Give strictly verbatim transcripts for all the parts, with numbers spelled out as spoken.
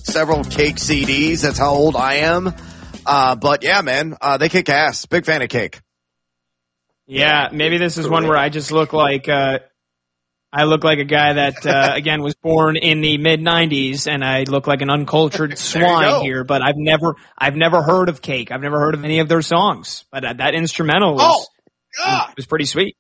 several Cake C Ds. That's how old I am. Uh, but yeah, man, uh, they kick ass. Big fan of Cake. Yeah, maybe this is one where I just look like, uh, I look like a guy that, uh, again, was born in the mid nineties, and I look like an uncultured swine here, but I've never, I've never heard of Cake. I've never heard of any of their songs, but uh, that instrumental was, oh, was pretty sweet.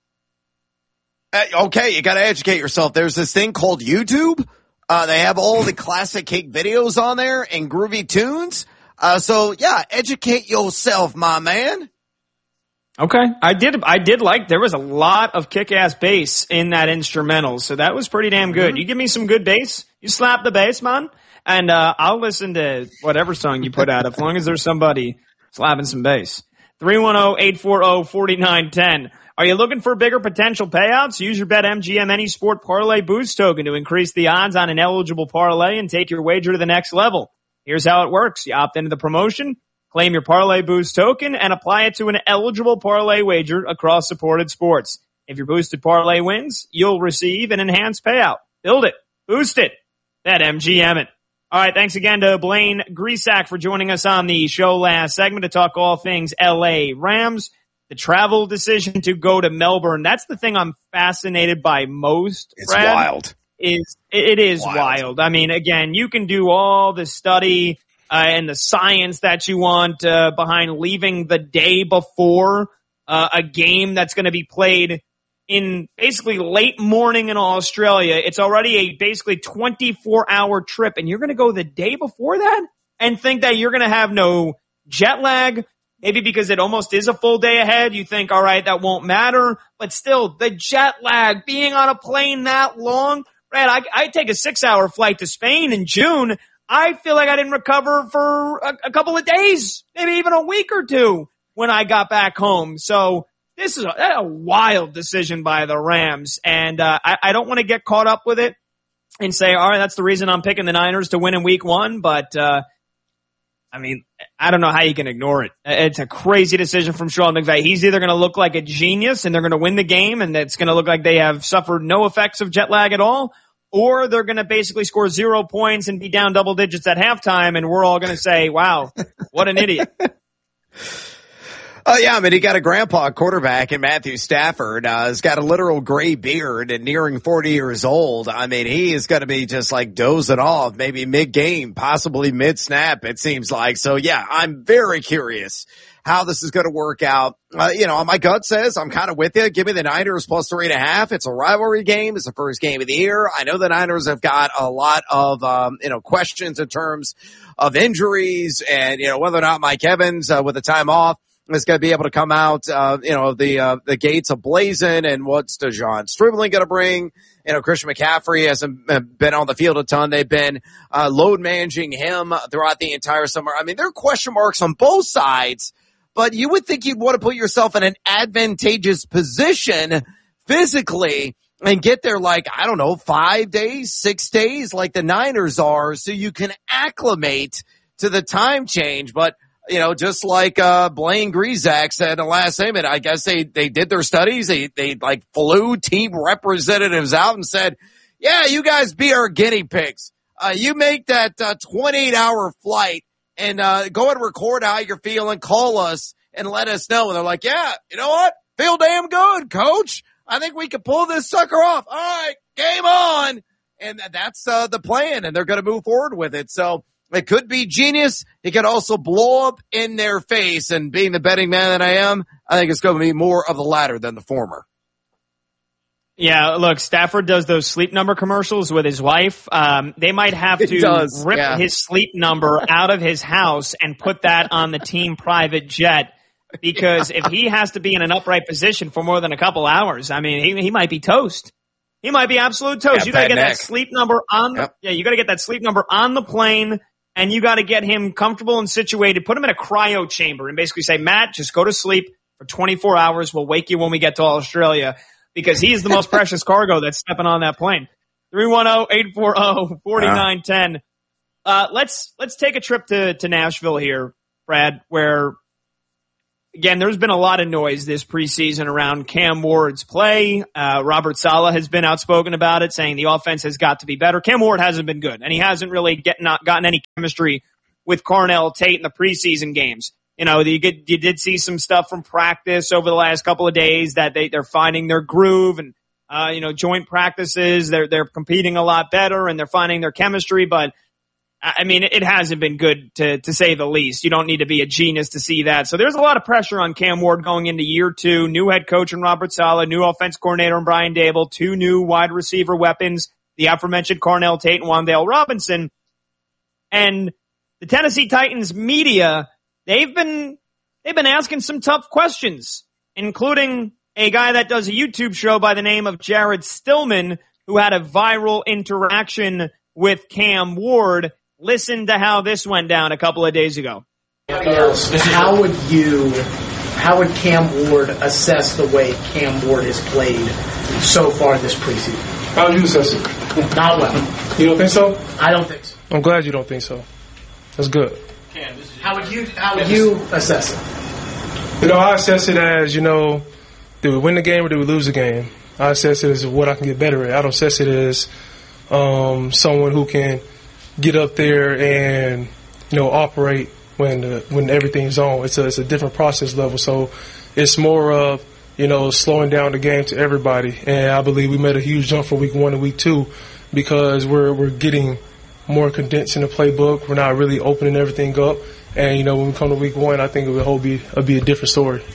Uh, okay, you gotta educate yourself. There's this thing called YouTube. Uh, they have all the classic Cake videos on there and groovy tunes. Uh, so yeah, educate yourself, my man. Okay. I did, I did like, there was a lot of kick-ass bass in that instrumental, so that was pretty damn good. Mm-hmm. You give me some good bass, you slap the bass, man, and, uh, I'll listen to whatever song you put out, as long as there's somebody slapping some bass. three one zero, eight four zero, four nine one zero. Are you looking for bigger potential payouts? Use your BetMGM Any Sport Parlay Boost token to increase the odds on an eligible parlay and take your wager to the next level. Here's how it works. You opt into the promotion, claim your Parlay Boost token, and apply it to an eligible parlay wager across supported sports. If your boosted parlay wins, you'll receive an enhanced payout. Build it. Boost it. BetMGM it. All right, thanks again to Blaine Grisack for joining us on the show last segment to talk all things L A Rams. The travel decision to go to Melbourne, that's the thing I'm fascinated by most, It's Brad, wild. Is, it is wild. wild. I mean, again, you can do all the study uh, and the science that you want uh, behind leaving the day before uh, a game that's going to be played in basically late morning in Australia. It's already a basically twenty-four hour trip, and you're going to go the day before that and think that you're going to have no jet lag. Maybe because it almost is a full day ahead, you think, all right, that won't matter. But still, the jet lag, being on a plane that long, Brad, I, I take a six-hour flight to Spain in June. I feel like I didn't recover for a, a couple of days, maybe even a week or two when I got back home. So this is a, a wild decision by the Rams, and uh, I, I don't want to get caught up with it and say, all right, that's the reason I'm picking the Niners to win in week one, but uh I mean, I don't know how you can ignore it. It's a crazy decision from Sean McVay. He's either going to look like a genius and they're going to win the game and it's going to look like they have suffered no effects of jet lag at all, or they're going to basically score zero points and be down double digits at halftime and we're all going to say, wow, what an idiot. Oh, yeah, I mean, he got a grandpa quarterback in Matthew Stafford. Uh, he's got a literal gray beard and nearing forty years old. I mean, he is going to be just like dozing off, maybe mid-game, possibly mid-snap, it seems like. So, yeah, I'm very curious how this is going to work out. Uh, you know, my gut says I'm kind of with you. Give me the Niners plus three and a half. It's a rivalry game. It's the first game of the year. I know the Niners have got a lot of, um, you know, questions in terms of injuries and, you know, whether or not Mike Evans, uh, with the time off, is going to be able to come out, uh, you know, the, uh, the gates ablazing, and what's DeJohn Stribbling going to bring? You know, Christian McCaffrey hasn't been on the field a ton. They've been, uh, load managing him throughout the entire summer. I mean, there are question marks on both sides, but you would think you'd want to put yourself in an advantageous position physically and get there like, I don't know, five days, six days like the Niners are, so you can acclimate to the time change. But you know, just like, uh, Blaine Grisack said in the last segment, I guess they, they did their studies. They, they like flew team representatives out and said, yeah, you guys be our guinea pigs. Uh, you make that, uh, twenty-eight hour flight and, uh, go and record how you're feeling. Call us and let us know. And they're like, yeah, you know what? Feel damn good, coach. I think we can pull this sucker off. All right, game on. And that's, uh, the plan, and they're going to move forward with it. So, it could be genius. It could also blow up in their face. And being the betting man that I am, I think it's going to be more of the latter than the former. Yeah, look, Stafford does those sleep number commercials with his wife. Um, they might have to does, rip yeah. his sleep number out of his house and put that on the team private jet. Because if he has to be in an upright position for more than a couple hours, I mean, he, he might be toast. He might be absolute toast. Yeah, you gotta get neck. that sleep number on, yep. yeah, you gotta get that sleep number on the plane. And you got to get him comfortable and situated, put him in a cryo chamber and basically say, Matt, just go to sleep for twenty-four hours. We'll wake you when we get to Australia, because he's the most precious cargo that's stepping on that plane. three one zero, eight four zero, four nine one zero. Uh, let's, let's take a trip to, to Nashville here, Brad, where again, there's been a lot of noise this preseason around Cam Ward's play. Uh, Robert Saleh has been outspoken about it, saying the offense has got to be better. Cam Ward hasn't been good, and he hasn't really get, not gotten any chemistry with Carnell Tate in the preseason games. You know, you, get, you did see some stuff from practice over the last couple of days that they, they're finding their groove and, uh, you know, joint practices. They're, they're competing a lot better and they're finding their chemistry, but I mean, it hasn't been good to, to say the least. You don't need to be a genius to see that. So there's a lot of pressure on Cam Ward going into year two. New head coach in Robert Saleh, new offense coordinator in Brian Daboll, two new wide receiver weapons, the aforementioned Carnell Tate and Wan'Dale Robinson. And the Tennessee Titans media, they've been, they've been asking some tough questions, including a guy that does a YouTube show by the name of Jared Stillman, who had a viral interaction with Cam Ward. Listen to how this went down a couple of days ago. How would you, how would Cam Ward assess the way Cam Ward has played so far this preseason? How would you assess it? Not well. You don't think so? I don't think so. I'm glad you don't think so. That's good. How would you, how would you assess it? You know, I assess it as, you know, did we win the game or did we lose the game? I assess it as what I can get better at. I don't assess it as um, someone who can get up there and, you know, operate when the, when everything's on. It's a, it's a different process level. So it's more of, you know, slowing down the game to everybody. And I believe we made a huge jump from week one to week two because we're we're getting more condensed in the playbook. We're not really opening everything up. And, you know, when we come to week one, I think it will be, it'll be a different story.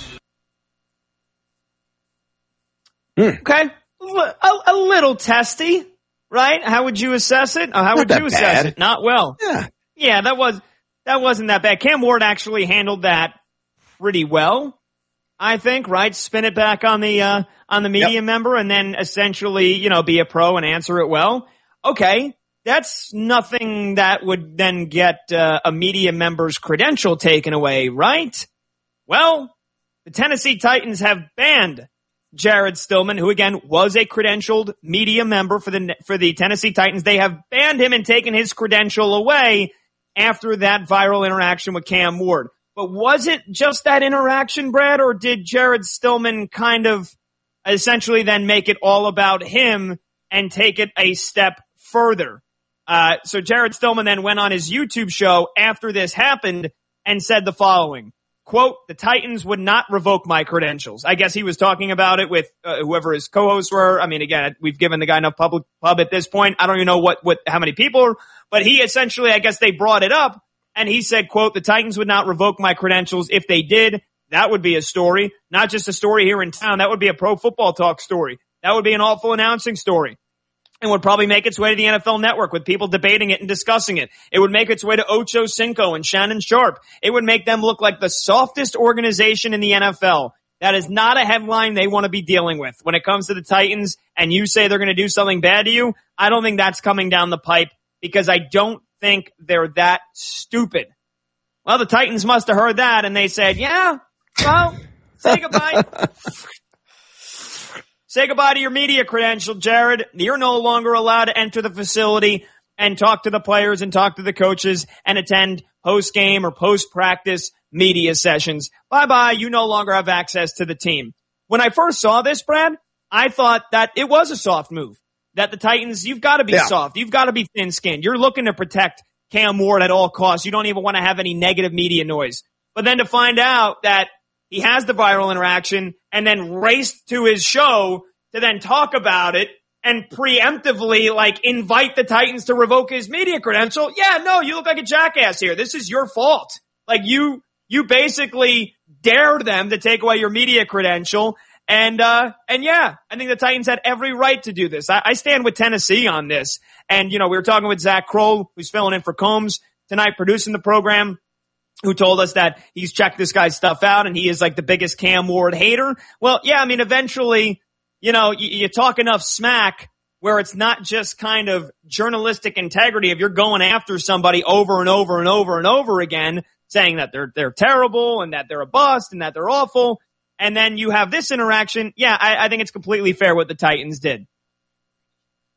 Okay. A, a little testy. Right? How would you assess it? Or how Not would you assess bad. it? Not well. Yeah. Yeah, that was, that wasn't that bad. Cam Ward actually handled that pretty well, I think, right? Spin it back on the, uh, on the media Yep. member and then essentially, you know, be a pro and answer it well. Okay. That's nothing that would then get, uh, a media member's credential taken away, right? Well, the Tennessee Titans have banned Jared Stillman, who again was a credentialed media member for the for the Tennessee Titans. They have banned him and taken his credential away after that viral interaction with Cam Ward. But was it just that interaction, Brad, or did Jared Stillman kind of essentially then make it all about him and take it a step further? Uh, so Jared Stillman then went on his YouTube show after this happened and said the following. Quote, the Titans would not revoke my credentials. I guess he was talking about it with uh, whoever his co-hosts were. I mean, again, we've given the guy enough public pub at this point. I don't even know what, what, how many people, but he essentially, I guess they brought it up and he said, quote, the Titans would not revoke my credentials. If they did, that would be a story, not just a story here in town. That would be a Pro Football Talk story. That would be an awful announcing story. And would probably make its way to the N F L Network with people debating it and discussing it. It would make its way to Ocho Cinco and Shannon Sharp. It would make them look like the softest organization in the N F L. That is not a headline they want to be dealing with. When it comes to the Titans and you say they're going to do something bad to you, I don't think that's coming down the pipe because I don't think they're that stupid. Well, the Titans must have heard that and they said, yeah, well, say goodbye. Say goodbye to your media credential, Jared. You're no longer allowed to enter the facility and talk to the players and talk to the coaches and attend post-game or post-practice media sessions. Bye-bye. You no longer have access to the team. When I first saw this, Brad, I thought that it was a soft move. That the Titans, you've got to be Yeah. soft. You've got to be thin-skinned. You're looking to protect Cam Ward at all costs. You don't even want to have any negative media noise. But then to find out that he has the viral interaction and then raced to his show to then talk about it and preemptively like invite the Titans to revoke his media credential. Yeah, no, you look like a jackass here. This is your fault. Like you, you basically dared them to take away your media credential. And, uh, and yeah, I think the Titans had every right to do this. I, I stand with Tennessee on this. And, you know, we were talking with Zach Kroll, who's filling in for Combs tonight, producing the program, who told us that he's checked this guy's stuff out and he is like the biggest Cam Ward hater. Well, yeah, I mean, eventually, you know, you, you talk enough smack where it's not just kind of journalistic integrity if you're going after somebody over and over and over and over again, saying that they're, they're terrible and that they're a bust and that they're awful. And then you have this interaction. Yeah, I, I think it's completely fair what the Titans did.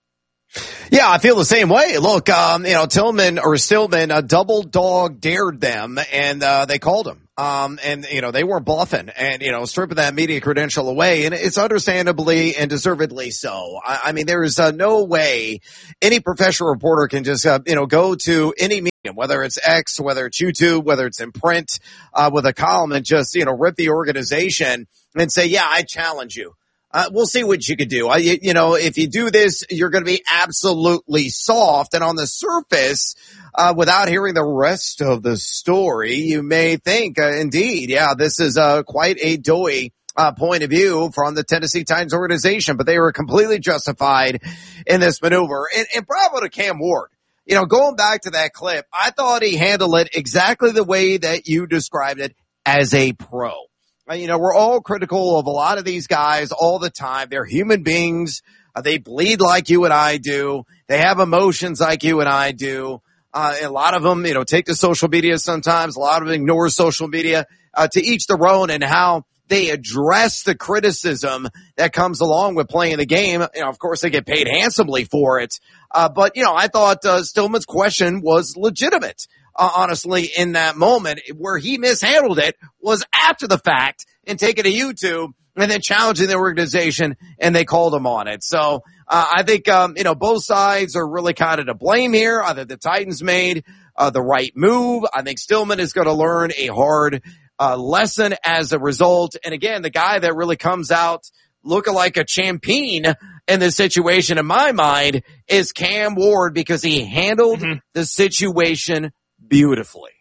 Yeah, I feel the same way. Look, um, you know, Tillman or Stillman uh, double dog dared them, and uh, they called him. Um, and, you know, they weren't bluffing and, you know, stripping that media credential away. And it's understandably and deservedly so. I, I mean, there is uh, no way any professional reporter can just, uh, you know, go to any medium, whether it's X, whether it's YouTube, whether it's in print, uh, with a column and just, you know, rip the organization and say, yeah, I challenge you. Uh, we'll see what you could do. I, you know, if you do this, you're going to be absolutely soft. And on the surface, uh, without hearing the rest of the story, you may think, uh, indeed, yeah, this is uh, quite a doughy uh, point of view from the Tennessee Titans organization. But they were completely justified in this maneuver. And, and bravo to Cam Ward. You know, going back to that clip, I thought he handled it exactly the way that you described it, as a pro. You know, we're all critical of a lot of these guys all the time. They're human beings. Uh, they bleed like you and I do. They have emotions like you and I do. Uh, a lot of them, you know, take to social media sometimes. A lot of them ignore social media. Uh, to each their own, and how they address the criticism that comes along with playing the game. You know, of course, they get paid handsomely for it. Uh, but, you know, I thought uh, Stillman's question was legitimate. Uh, honestly, in that moment. Where he mishandled it was after the fact and taking to YouTube and then challenging the organization, and they called him on it. So uh, I think, um, you know, both sides are really kind of to blame here. I think the Titans made uh, the right move. I think Stillman is going to learn a hard uh, lesson as a result. And again, the guy that really comes out looking like a champion in this situation, in my mind, is Cam Ward, because he handled mm-hmm. the situation beautifully.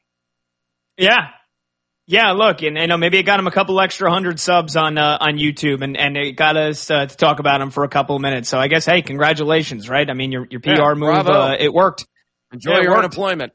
Yeah. Yeah, look, and, and uh, maybe it got him a couple extra hundred subs on uh, on YouTube, and, and it got us uh, to talk about him for a couple of minutes. So I guess, hey, congratulations, right? I mean, your your P R yeah, move, uh, it worked. Enjoy yeah, your worked. unemployment.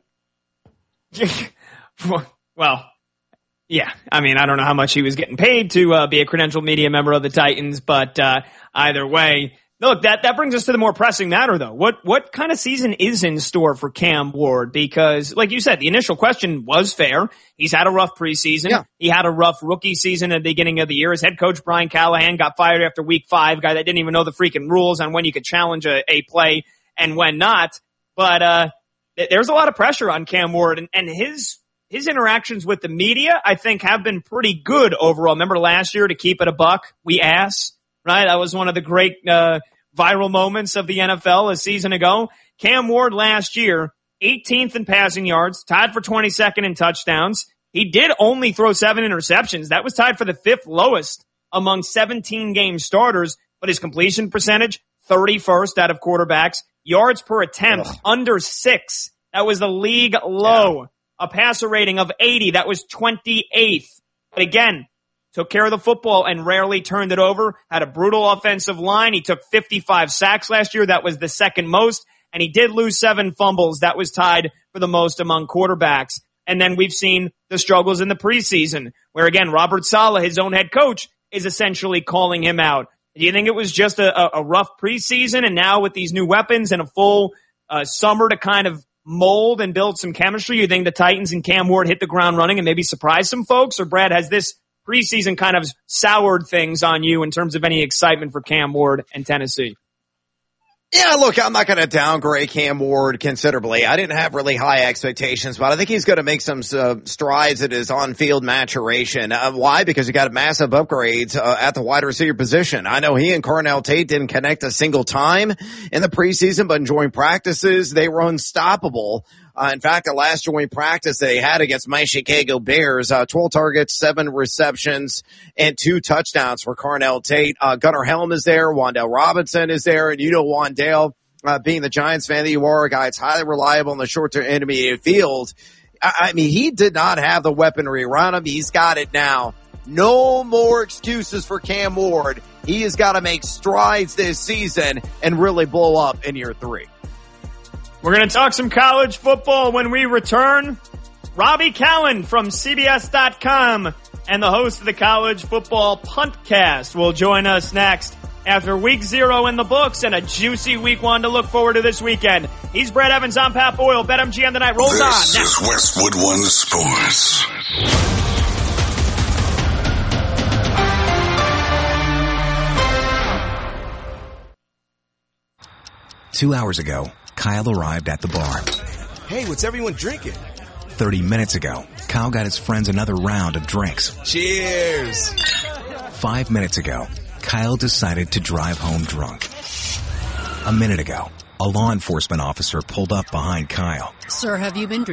Well, yeah, I mean, I don't know how much he was getting paid to uh, be a credentialed media member of the Titans, but uh, either way, look, that, that brings us to the more pressing matter, though. What, what kind of season is in store for Cam Ward? Because, like you said, the initial question was fair. He's had a rough preseason. Yeah. He had a rough rookie season at the beginning of the year. His head coach, Brian Callahan, got fired after week five, guy that didn't even know the freaking rules on when you could challenge a, a play and when not. But, uh, th- there's a lot of pressure on Cam Ward, and, and his, his interactions with the media, I think, have been pretty good overall. Remember last year, to keep it a buck, we asked, right? That was one of the great, uh, viral moments of the N F L a season ago. Cam Ward last year, eighteenth in passing yards, tied for twenty-second in touchdowns. He did only throw seven interceptions. That was tied for the fifth lowest among seventeen game starters, but his completion percentage, thirty-first out of quarterbacks. Yards per attempt, Ugh. under six. That was the league low. Yeah. A passer rating of eighty. That was twenty-eighth. But again, took care of the football and rarely turned it over. Had a brutal offensive line. He took fifty-five sacks last year. That was the second most. And he did lose seven fumbles. That was tied for the most among quarterbacks. And then we've seen the struggles in the preseason, where again, Robert Saleh, his own head coach, is essentially calling him out. Do you think it was just a, a rough preseason, and now with these new weapons and a full uh, summer to kind of mold and build some chemistry, you think the Titans and Cam Ward hit the ground running and maybe surprise some folks? Or Brad, has this preseason kind of soured things on you in terms of any excitement for Cam Ward and Tennessee? Yeah, look, I'm not going to downgrade Cam Ward considerably. I didn't have really high expectations, but I think he's going to make some uh, strides at his on-field maturation. Uh, why? Because he got massive upgrades uh, at the wide receiver position. I know he and Carnell Tate didn't connect a single time in the preseason, but during practices, they were unstoppable. Uh, in fact, the last joint practice they had against my Chicago Bears, uh, twelve targets, seven receptions, and two touchdowns for Carnell Tate. Uh, Gunnar Helm is there. Wan'Dale Robinson is there. And you know Wan'Dale, uh, being the Giants fan that you are, a guy that's highly reliable in the short to intermediate field. I, I mean, he did not have the weaponry around him. He's got it now. No more excuses for Cam Ward. He has got to make strides this season and really blow up in year three. We're going to talk some college football when we return. Robbie Cowan from C B S dot com and the host of the College Football Puntcast will join us next after week zero in the books and a juicy week one to look forward to this weekend. He's Brad Evans. I'm Pat Boyle. BetMGM tonight rolls this on. This next. is Westwood One Sports. Two hours ago, Kyle arrived at the bar. Hey, what's everyone drinking? Thirty minutes ago, Kyle got his friends another round of drinks. Cheers! Five minutes ago, Kyle decided to drive home drunk. A minute ago, a law enforcement officer pulled up behind Kyle. Sir, have you been drinking?